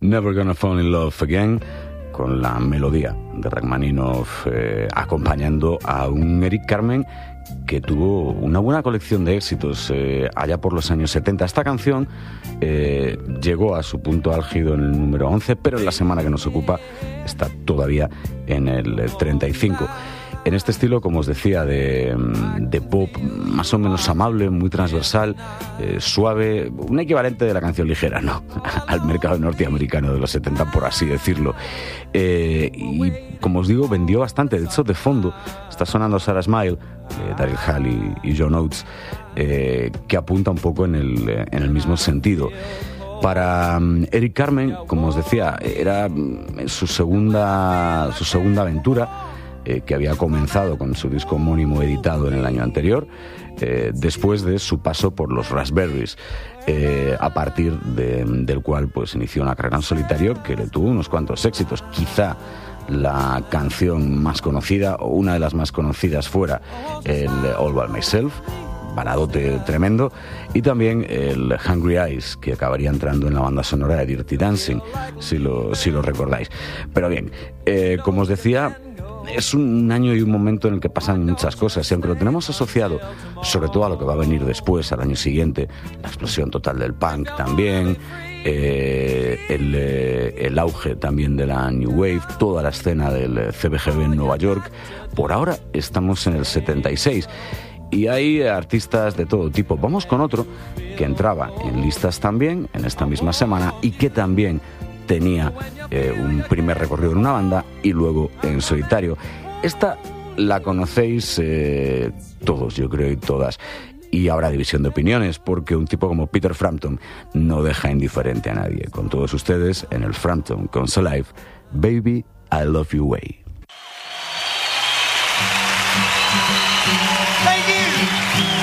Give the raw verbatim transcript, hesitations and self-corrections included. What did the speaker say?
Never Gonna Fall in Love Again, con la melodía de Rachmaninoff eh, acompañando a un Eric Carmen que tuvo una buena colección de éxitos eh, allá por los años setenta. Esta canción eh, llegó a su punto álgido en el número once, pero en la semana que nos ocupa está todavía en el treinta y cinco. En este estilo, como os decía, de, de pop más o menos amable, muy transversal, eh, suave, un equivalente de la canción ligera, ¿no? Al mercado norteamericano de los setenta, por así decirlo. Eh, y como os digo, vendió bastante. De hecho, de fondo está sonando Sarah Smile, de Daryl Hall y, y John Oates, eh, que apunta un poco en el, en el mismo sentido. Para um, Eric Carmen, como os decía, era um, su segunda, su segunda aventura, Eh, que había comenzado con su disco homónimo editado en el año anterior, eh, después de su paso por los Raspberries, eh, a partir de, del cual pues inició una carrera en solitario que le tuvo unos cuantos éxitos. Quizá la canción más conocida, o una de las más conocidas, fuera el All By Myself, baladote tremendo, y también el Hungry Eyes, que acabaría entrando en la banda sonora de Dirty Dancing, si lo, si lo recordáis. Pero bien, eh, como os decía, es un año y un momento en el que pasan muchas cosas, y aunque lo tenemos asociado sobre todo a lo que va a venir después, al año siguiente, la explosión total del punk también, eh, el, eh, el auge también de la New Wave, toda la escena del C B G B en Nueva York, por ahora estamos en el setenta y seis. Y hay artistas de todo tipo. Vamos con otro que entraba en listas también en esta misma semana y que también tenía eh, un primer recorrido en una banda y luego en solitario. Esta la conocéis eh, todos, yo creo, y todas. Y habrá división de opiniones, porque un tipo como Peter Frampton no deja indiferente a nadie. Con todos ustedes, en el Frampton Concert Live, Baby, I Love You Way.